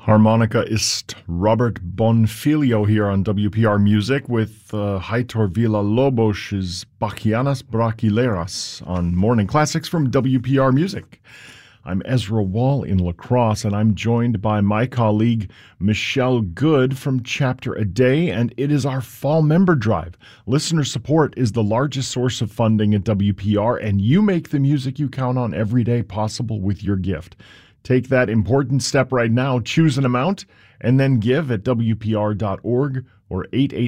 Harmonikaist Robert Bonfiglio here on WPR Music with Heitor Villa-Lobos's Bachianas Brachileras on Morning Classics from WPR Music. I'm Ezra Wall in La Crosse, and I'm joined by my colleague Michelle Good from Chapter a Day, and it is our fall member drive. Listener support is the largest source of funding at WPR, and you make the music you count on every day possible with your gift. Take that important step right now, choose an amount, and then give at WPR.org or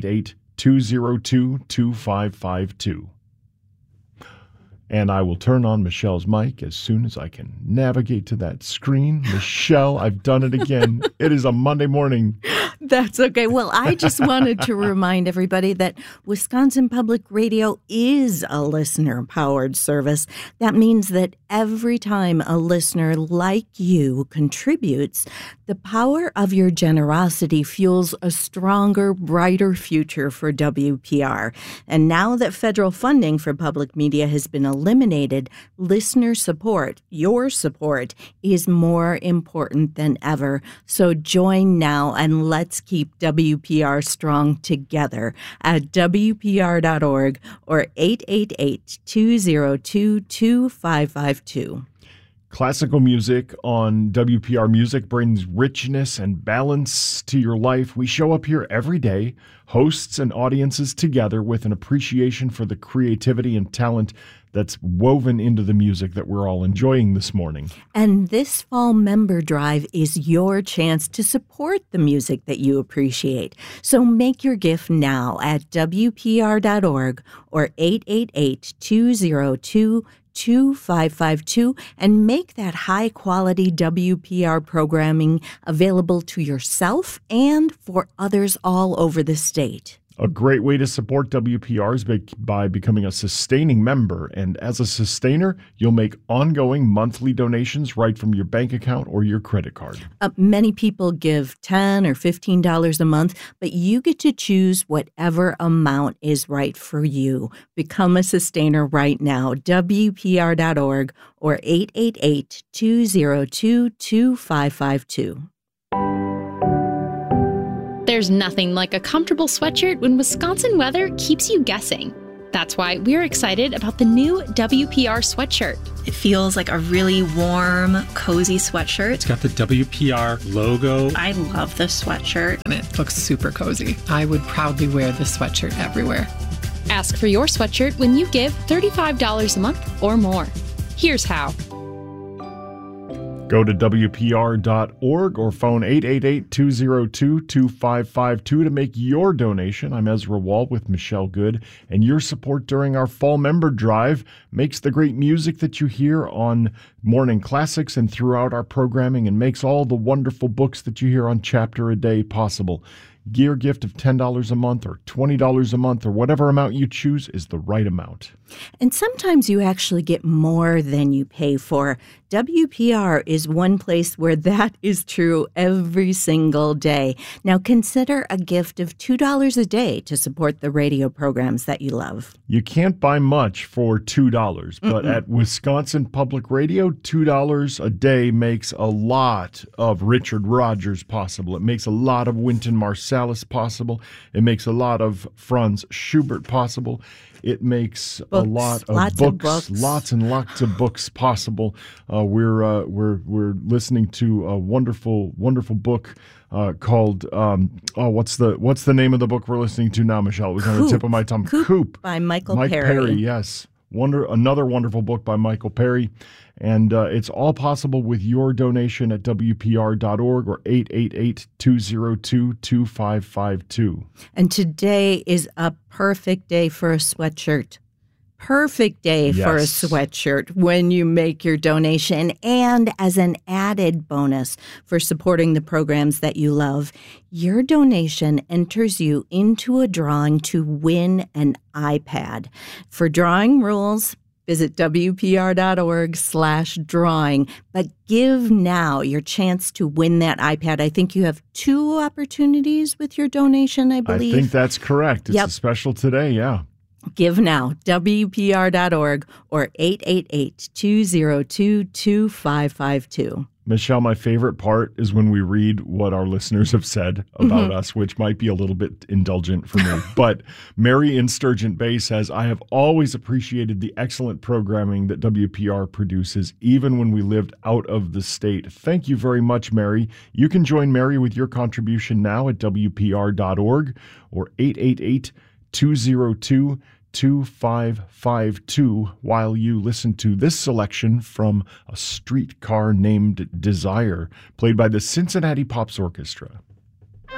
888-202-2552. And I will turn on Michelle's mic as soon as I can navigate to that screen. Michelle, I've done it again. It is a Monday morning. That's okay. Well, I just wanted to remind everybody that Wisconsin Public Radio is a listener-powered service. That means that every time a listener like you contributes, the power of your generosity fuels a stronger, brighter future for WPR. And now that federal funding for public media has been eliminated, listener support, your support, is more important than ever. So join now and let's keep WPR strong together at WPR.org or 888-202-2552. Classical music on WPR Music brings richness and balance to your life. We show up here every day, hosts and audiences together with an appreciation for the creativity and talent that's woven into the music that we're all enjoying this morning. And this fall member drive is your chance to support the music that you appreciate. So make your gift now at WPR.org or 888-202-2552 and make that high-quality WPR programming available to yourself and for others all over the state. A great way to support WPR is by becoming a sustaining member. And as a sustainer, you'll make ongoing monthly donations right from your bank account or your credit card. Many people give $10 or $15 a month, but you get to choose whatever amount is right for you. Become a sustainer right now. WPR.org or 888-202-2552. There's nothing like a comfortable sweatshirt when Wisconsin weather keeps you guessing. That's why we're excited about the new WPR sweatshirt. It feels like a really warm, cozy sweatshirt. It's got the WPR logo. I love this sweatshirt. And it looks super cozy. I would proudly wear this sweatshirt everywhere. Ask for your sweatshirt when you give $35 a month or more. Here's how. Go to WPR.org or phone 888-202-2552 to make your donation. I'm Ezra Wall with Michelle Good, and your support during our fall member drive makes the great music that you hear on Morning Classics and throughout our programming and makes all the wonderful books that you hear on Chapter a Day possible. Your gift of $10 a month or $20 a month or whatever amount you choose is the right amount. And sometimes you actually get more than you pay for. WPR is one place where that is true every single day. Now consider a gift of $2 a day to support the radio programs that you love. You can't buy much for $2, but at Wisconsin Public Radio, $2 a day makes a lot of Richard Rodgers possible. It makes a lot of Wynton Marsalis possible. It makes a lot of Franz Schubert possible. It makes a lot of books, lots and lots of books possible. We're listening to a wonderful book called what's the name of the book we're listening to now, Michelle? It was on the tip of my tongue. Coop by Mike Perry. Yes, another wonderful book by Michael Perry. And it's all possible with your donation at WPR.org or 888-202-2552. And today is a perfect day for a sweatshirt. Perfect day for a sweatshirt when you make your donation. And as an added bonus for supporting the programs that you love, your donation enters you into a drawing to win an iPad. For drawing rules, visit WPR.org/drawing, but give now your chance to win that iPad. I think you have 2 opportunities with your donation, I believe. I think that's correct. It's a special today, yeah. Give now, WPR.org or 888-202-2552. Michelle, my favorite part is when we read what our listeners have said about us, which might be a little bit indulgent for me. But Mary in Sturgeon Bay says, I have always appreciated the excellent programming that WPR produces, even when we lived out of the state. Thank you very much, Mary. You can join Mary with your contribution now at WPR.org or 888-202-2552 while you listen to this selection from A Streetcar Named Desire, played by the Cincinnati Pops Orchestra.